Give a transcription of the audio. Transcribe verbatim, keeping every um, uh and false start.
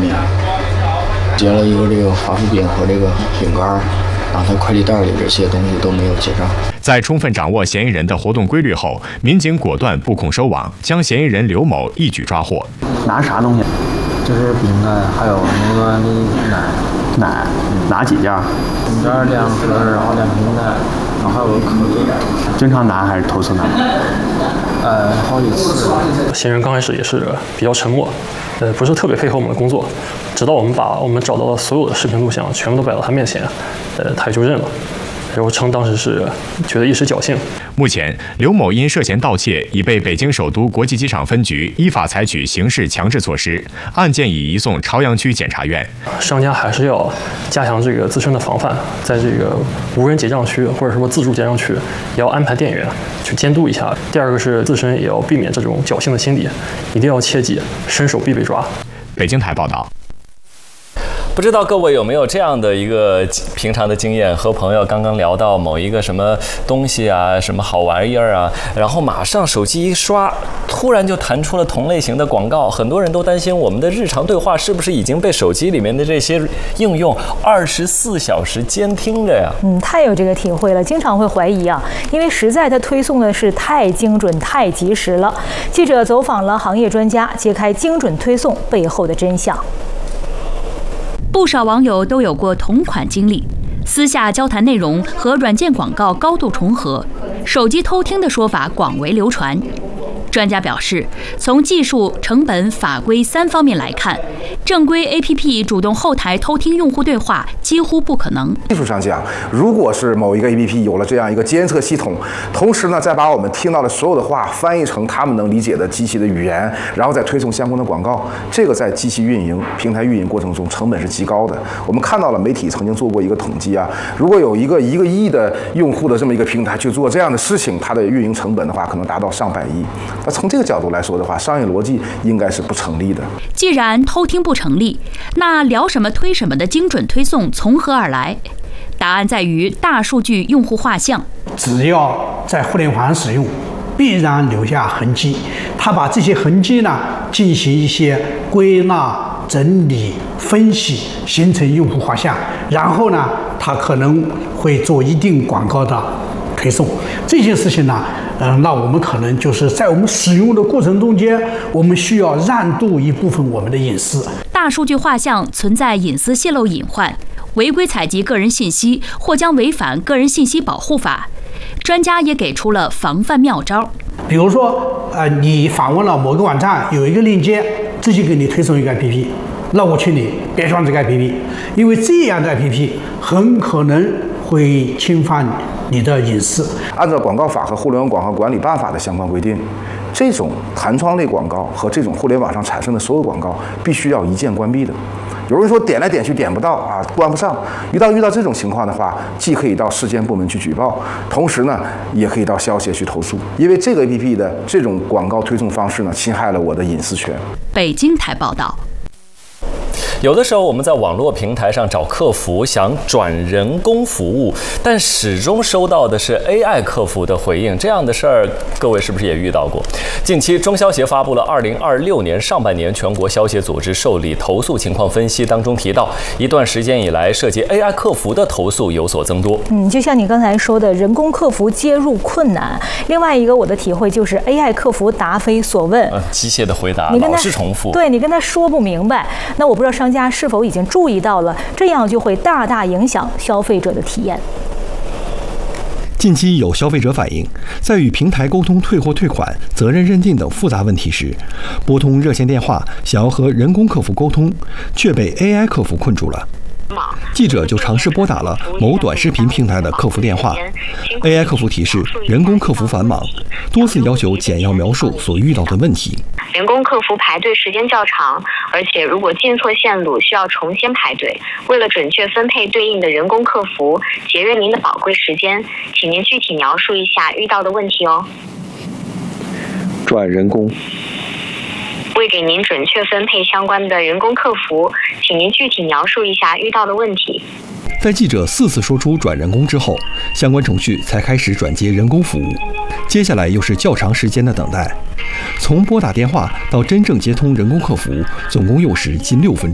面，结了一个这个华夫饼和这个饼干，然后他快递袋里这些东西都没有结账。 在充分掌握嫌疑人的活动规律后，民警果断布控收网，将嫌疑人刘某一举抓获。 拿啥东西？ 就是饼干，还有那个奶奶，哪几家？ 饼干两盒，然后两瓶奶，然后还有个可乐。 经常拿还是头次拿？ 呃，好几次。 嫌疑人刚开始也是比较沉默，呃，不是特别配合我们的工作。直到我们把我们找到的所有的视频录像全部都摆到他面前，呃，他也就认了。然后称当时是觉得一时侥幸。 目前，刘某因涉嫌盗窃，已被北京首都国际机场分局依法采取刑事强制措施，案件已移送朝阳区检察院。 商家还是要加强这个自身的防范，在这个无人结账区或者说自助结账区，也要安排店员去监督一下。第二个是自身也要避免这种侥幸的心理，一定要切记伸手必被抓。 北京台报道。 不知道各位有没有这样的一个平常的经验，和朋友刚刚聊到某一个什么东西啊，什么好玩意儿啊，然后马上手机一刷，突然就弹出了同类型的广告。很多人都担心我们的日常对话是不是已经被手机里面的这些应用二十四小时监听着呀？ 嗯，太有这个体会了，经常会怀疑啊，因为实在它推送的是太精准、太及时了。记者走访了行业专家，揭开精准推送背后的真相。 不少网友都有过同款经历，私下交谈内容和软件广告高度重合，手机偷听的说法广为流传。专家表示，从技术、成本、法规三方面来看，正规 A P P 主动后台偷听用户对话几乎不可能。 技术上讲，如果是某一个 A P P 有了这样一个监测系统，同时呢，再把我们听到的所有的话翻译成他们能理解的机器的语言，然后再推送相关的广告，这个在机器运营、平台运营过程中成本是极高的。我们看到了媒体曾经做过一个统计啊，如果有一个一个亿的用户的这么一个平台去做这样的事情，它的运营成本的话，可能达到上百亿。那从这个角度来说的话，商业逻辑应该是不成立的。 既然偷听不成立，那聊什么推什么的精准推送从何而来？答案在于大数据用户画像。 只要在互联网使用，必然留下痕迹。他把这些痕迹呢进行一些归纳、整理、分析，形成用户画像，然后呢，他可能会做一定广告的推送。这些事情呢，呃，那我们可能就是在我们使用的过程中间，我们需要让渡一部分我们的隐私。 大数据画像存在隐私泄露隐患，违规采集个人信息或将违反个人信息保护法。专家也给出了防范妙招， 比如说，呃，你访问了某个网站，有一个链接，直接给你推送一个 A P P， 那我劝你别装这个 A P P， 因为这样的 A P P 很可能会侵犯你的隐私。 按照广告法和互联网广告管理办法的相关规定，这种弹窗类广告和这种互联网上产生的所有广告必须要一键关闭的。有人说点来点去点不到啊，关不上。遇到遇到这种情况的话，既可以到市监部门去举报，同时呢，也可以到消协去投诉，因为这个 A P P 的这种广告推送方式呢，侵害了我的隐私权。 北京台报道。 有的时候我们在网络平台上找客服，想转人工服务，但始终收到的是 A I 客服的回应。这样的事儿，各位是不是也遇到过？近期，中消协发布了二零二六年上半年全国消协组织受理投诉情况分析，当中提到，一段时间以来，涉及 A I 客服的投诉有所增多。 嗯，就像你刚才说的，人工客服接入困难。另外一个，我的体会就是 A I 客服答非所问， 嗯，机械的回答， 你跟他老是重复。 对，你跟他说不明白。那我不知道商家是否已经注意到了，这样就会大大影响消费者的体验。 近期有消费者反映，在与平台沟通退货退款、责任认定等复杂问题时，拨通热线电话想要和人工客服沟通，却被 A I 客服困住了。记者就尝试拨打了某短视频平台的客服电话 ，A I 客服提示人工客服繁忙，多次要求简要描述所遇到的问题。 人工客服排队时间较长，而且如果进错线路需要重新排队。为了准确分配对应的人工客服，节约您的宝贵时间，请您具体描述一下遇到的问题哦。 转人工。 为给您准确分配相关的人工客服，请您具体描述一下遇到的问题。 在记者四次说出转人工之后，相关程序才开始转接人工服务，接下来又是较长时间的等待。从拨打电话到真正接通人工客服，总共用时近六分钟。